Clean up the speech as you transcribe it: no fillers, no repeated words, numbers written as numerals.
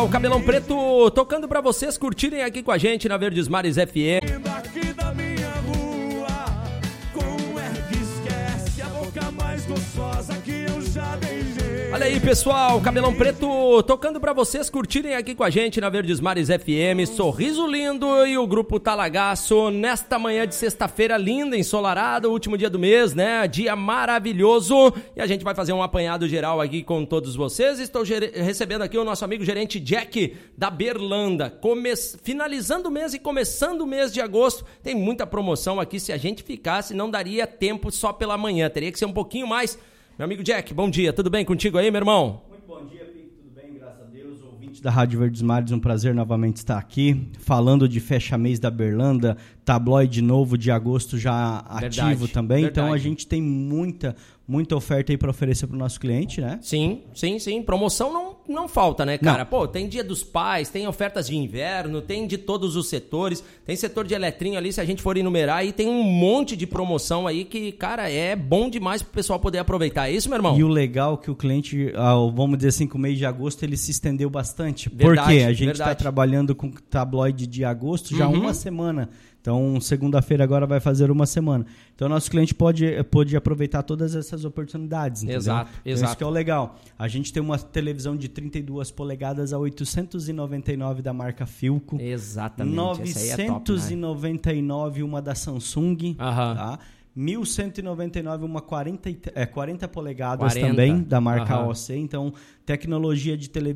pessoal, Cabelão Preto tocando pra vocês curtirem aqui com a gente na Verdes Mares FM. Aqui da minha rua, como é que esquece a boca mais gostosa que eu já beijei. Olha aí, pessoal, Cabelão Preto tocando pra vocês curtirem aqui com a gente na Verdes Mares FM, Sorriso Lindo e o Grupo Talagaço nesta manhã de sexta-feira linda, ensolarada, último dia do mês, né? Dia maravilhoso, e a gente vai fazer um apanhado geral aqui com todos vocês. Estou recebendo aqui o nosso amigo gerente Jack da Berlanda, finalizando o mês e começando o mês de agosto. Tem muita promoção aqui, se a gente ficasse não daria tempo só pela manhã, teria que ser um pouquinho mais. Meu amigo Jack, bom dia, tudo bem contigo aí, meu irmão? Muito bom dia, Pico, tudo bem, graças a Deus. Ouvinte da Rádio Verdes Mares, um prazer novamente estar aqui, falando de fecha-mês da Berlanda, tabloide novo de agosto já ativo também, verdade. Então a gente tem muita oferta aí para oferecer para o nosso cliente, né? Sim, promoção não falta, né, cara? Não. Pô, tem Dia dos Pais, tem ofertas de inverno, tem de todos os setores, tem setor de eletrinho ali, se a gente for enumerar, aí tem um monte de promoção aí que, cara, é bom demais pro pessoal poder aproveitar. É isso, meu irmão? E o legal é que o cliente, vamos dizer assim, com o mês de agosto, ele se estendeu bastante. Porque a gente está trabalhando com tabloide de agosto já uma semana. Então, segunda-feira agora vai fazer uma semana. Então, nosso cliente pode aproveitar todas essas oportunidades, entendeu? Exato. Isso que é o legal. A gente tem uma televisão de 32 polegadas a 899 da marca Philco. Exatamente. 999 é top, né? uma da Samsung, tá? 1.199 uma 40 polegadas também, da marca AOC. Então, tecnologia de televisão